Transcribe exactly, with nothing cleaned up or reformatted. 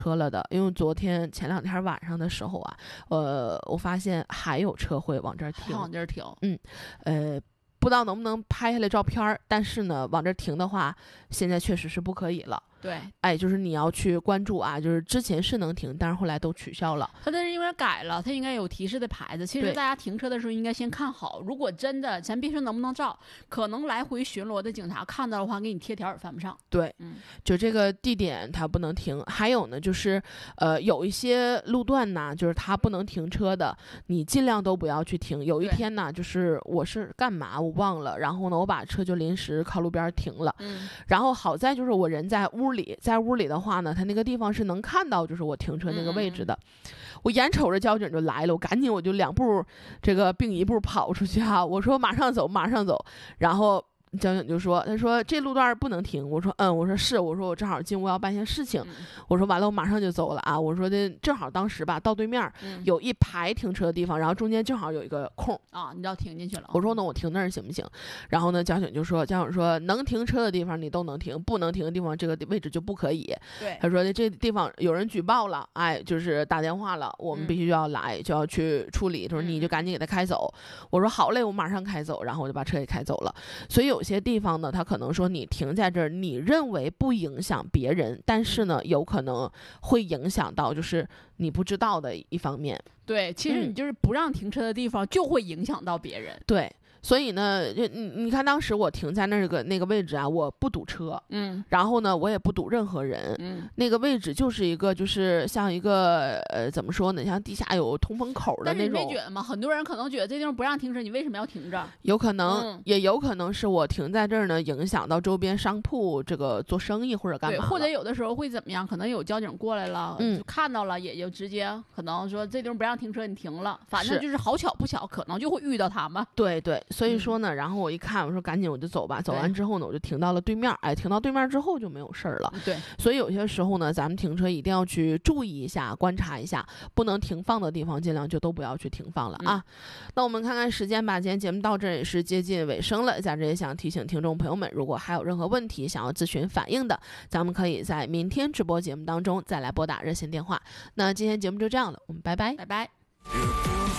车了的，因为昨天前两天晚上的时候啊，呃，我发现还有车会往这儿停， 往这儿停， 嗯，呃，不知道能不能拍下来照片，但是呢，往这儿停的话，现在确实是不可以了。 对， 哎，就是你要去关注啊，就是之前是能停，但是后来都取消了。 它这是因为改了，它应该有提示的牌子。其实大家停车的时候应该先看好，如果真的咱别说能不能照，可能来回巡逻的警察看到的话，给你贴条也犯不上。 对， 嗯， 就这个地点它不能停。还有呢，就是呃，有一些路段呢，就是它不能停车的，你尽量都不要去停。有一天呢，就是我是干嘛我忘了，然后呢，我把车就临时靠路边停了。 嗯， 然后好在就是我人在屋里，在屋里的话呢，它那个地方是能看到就是我停车那个位置的。嗯、我眼瞅着交警就来了，我赶紧我就两步这个并一步跑出去啊！我说马上走，马上走。然后交警就说：“他说这路段不能停。”我说：“嗯，我说是，我说我正好进屋要办些事情。嗯”我说完了，我马上就走了啊！我说的正好当时吧，到对面、嗯、有一排停车的地方，然后中间正好有一个空啊，你要停进去了。 我说那我停那儿行不行？然后呢，交警就说：“交警说能停车的地方你都能停，不能停的地方这个位置就不可以。” 对， 他说的这地方有人举报了，哎，就是打电话了，我们必须要来，嗯、就要去处理。他说你就赶紧给他开走。嗯、我说好嘞，我马上开走，然后我就把车给开走了。所以有些地方呢，他可能说你停在这儿，你认为不影响别人，但是呢，有可能会影响到就是你不知道的一方面。 对，其实你就是不让停车的地方，就会影响到别人。 嗯、对。所以呢，就你你看，当时我停在那个那个位置啊，我不堵车， 嗯， 然后呢，我也不堵任何人， 嗯， 那个位置就是一个，就是像一个呃，怎么说呢，像地下有通风口的那种。 但是你没觉得吗？很多人可能觉得这地方不让停车，你为什么要停这？ 有可能， 嗯、 也有可能是我停在这儿呢，影响到周边商铺这个做生意或者干嘛。 对，或者有的时候会怎么样？可能有交警过来了， 嗯， 就看到了，也就直接可能说这地方不让停车，你停了，反正就是好巧不巧，可能就会遇到他们。 对对，所以说呢， 嗯、 然后。然后我一看，我说赶紧我就走吧。走完之后呢，我就停到了对面。哎，停到对面之后就没有事儿了。 对， 所以有些时候呢，咱们停车一定要去注意一下，观察一下，不能停放的地方尽量就都不要去停放了啊。嗯、那我们看看时间吧，今天节目到这也是接近尾声了。在这也想提醒听众朋友们，如果还有任何问题想要咨询反映的，咱们可以在明天直播节目当中再来拨打热线电话。那今天节目就这样了，我们拜拜， 拜拜。